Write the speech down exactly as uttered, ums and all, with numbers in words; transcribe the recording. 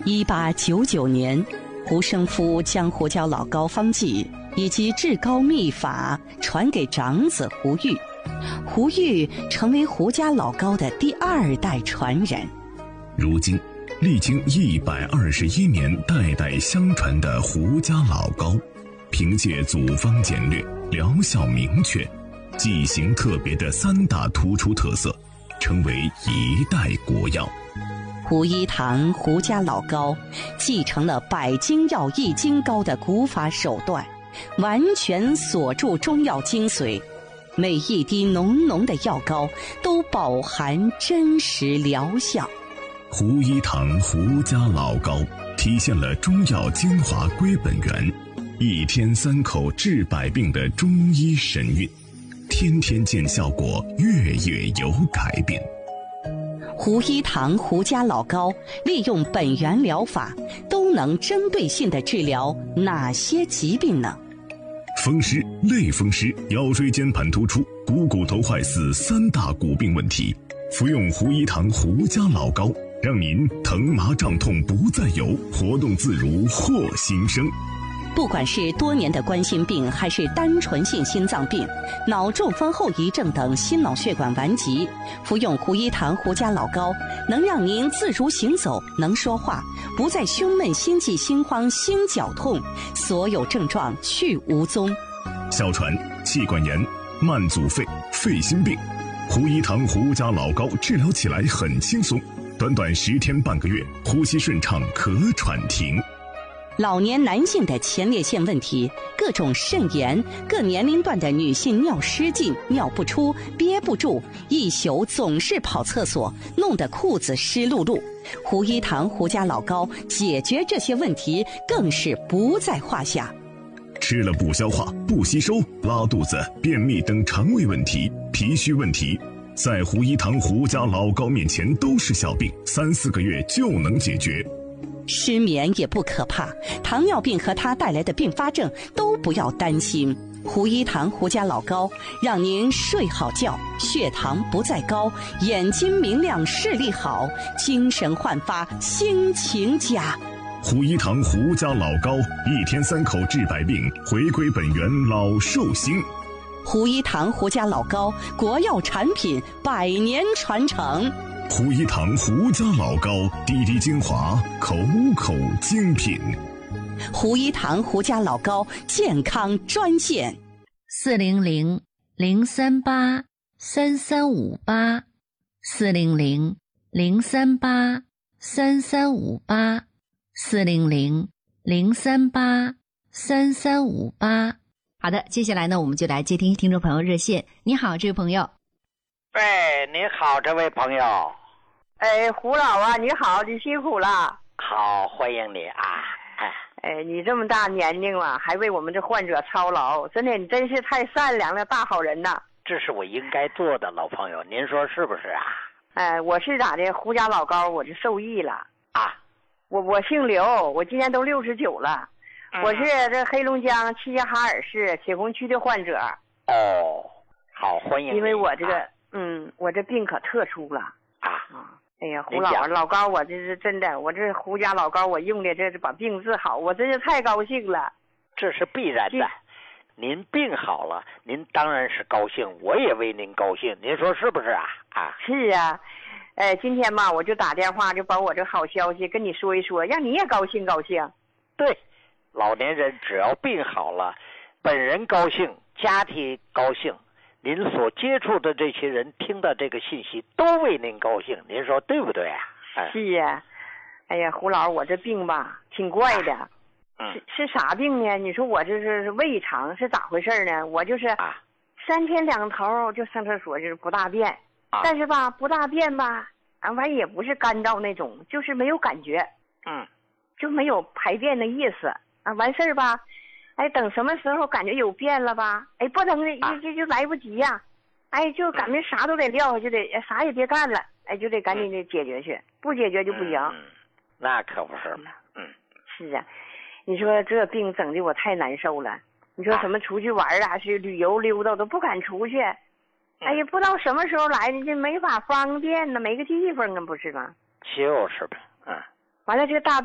一八九九年，胡生夫将胡椒老膏方剂以及制膏秘法传给长子胡玉，胡玉成为胡家老膏的第二代传人。 如今，历经一百二十一年代代相传的胡家老膏，凭借组方简略、疗效明确、剂型特别的三大突出特色，成为一代国药。 胡一堂胡家老膏继承了百金药易筋膏的古法手段，完全锁住中药精髓，每一滴浓浓的药膏都饱含真实疗效。 胡一堂胡家老膏体现了中药精华归本源，一天三口治百病的中医神韵，天天见效果，月月有改变。 胡一堂胡家老膏利用本源疗法，都能针对性地治疗哪些疾病呢？ 风湿、类风湿、腰椎间盘突出、股骨头坏死三大骨病问题，服用胡一堂胡家老膏，让您疼麻胀痛不再有，活动自如获新生。 不管是多年的冠心病，还是单纯性心脏病、脑中风后遗症等心脑血管顽疾，服用胡一堂胡家老膏，能让您自如行走，能说话，不再胸闷、心悸、心慌、心绞痛，所有症状去无踪。 哮喘、气管炎、慢阻肺、肺心病，胡一堂胡家老膏治疗起来很轻松，短短十天半个月，呼吸顺畅，咳喘停。 老年男性的前列腺问题，各种肾炎，各年龄段的女性尿失禁、尿不出、憋不住，一宿总是跑厕所，弄得裤子湿漉漉。胡一堂胡家老膏解决这些问题更是不在话下。 吃了不消化、不吸收、拉肚子、便秘等肠胃问题、脾虚问题，在胡一堂胡家老膏面前都是小病，三四个月就能解决。 失眠也不可怕，糖尿病和它带来的并发症都不要担心。胡一堂胡家老膏让您睡好觉，血糖不再高，眼睛明亮，视力好，精神焕发，心情佳。 胡一堂胡家老膏，一天三口治百病，回归本源老寿星。 胡一堂胡家老膏，国药产品，百年传承。 胡一堂胡家老膏，滴滴精华，口口精品。 胡一堂胡家老膏健康专线： 四零零零三八三三五八，四零零零三八三三五八，四零零零三八三三五八。好的，接下来呢，我们就来接听听众朋友热线。你好，这位朋友。 喂，你好，这位朋友。 哎，胡老啊，你好，你辛苦了。 好，欢迎你啊。哎， 哎，你这么大年龄了，还为我们这患者操劳，真的，你真是太善良了，大好人呐。 这是我应该做的，老朋友，您说是不是啊？ 哎，我是咋的？胡家老膏，我就受益了啊。 我我姓刘，我今年都六十九了。嗯、我是这黑龙江齐齐哈尔市血红区的患者。 哦，好，欢迎你。 因为我这个， 啊、 嗯，我这病可特殊了啊啊。哎呀，胡老老膏，我这是真的，我这胡家老膏我用的，这是把病治好，我真是太高兴了。 这是必然的，您病好了，您当然是高兴，我也为您高兴，您说是不是啊？啊， 是啊，呃，今天嘛，我就打电话就把我这好消息跟你说一说，让你也高兴高兴。 对，老年人只要病好了，本人高兴，家庭高兴。您所接触的这些人听到这个信息都为您高兴，您说对不对啊？ 哎、是呀、啊，哎呀，胡老，我这病吧挺怪的，啊、是是啥病呢？你说我这是胃肠是咋回事呢？我就是三天两头就上厕所，就是不大便，啊、但是吧不大便吧，啊完也不是干燥那种，就是没有感觉， 嗯， 就没有排便的意思啊。完事儿吧。哎，等什么时候感觉有变了吧？哎，不能的，就就就来不及呀、啊！哎，就感觉啥都得撂下，就得啥也别干了，哎，就得赶紧的解决去，不解决就不行。 嗯，那可不是嘛。嗯， 是啊，你说这病整的我太难受了。你说什么出去玩啊，是旅游溜达都不敢出去。哎呀，不知道什么时候来的，这没法方便呢，没个地方啊，不是吗？ 就是呗。嗯。 完了，这个大